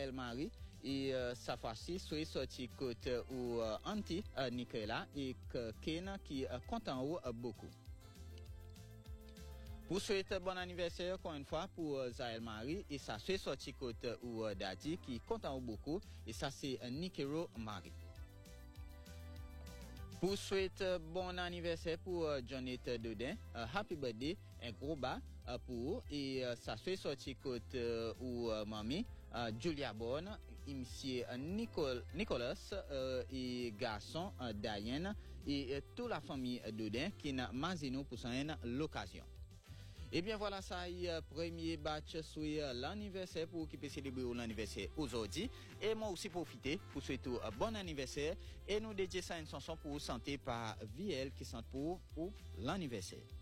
Zaël Marie et sa fois-ci soit sorti côté ou anti Nicolas et Ken qui content beaucoup. Pour souhaiter bon anniversaire encore une fois pour Zaël Marie et ça soit sorti côté ou Daddy qui content beaucoup et ça c'est Nikero Marie. Pour souhaiter bon anniversaire pour Jonathan Dodin, happy birthday, un gros bas pour et ça soit sorti côté ou mamie Julia Bonne, monsieur Nicolas et garçon Diane et toute la famille Dodin qui n'a mazino pour l'occasion. Et bien voilà ça y premier batch sur l'anniversaire pour qui peut célébrer l'anniversaire aujourd'hui et moi aussi profiter pour souhaiter un bon anniversaire et nous dédier ça une chanson pour santé par VL qui chante pour l'anniversaire.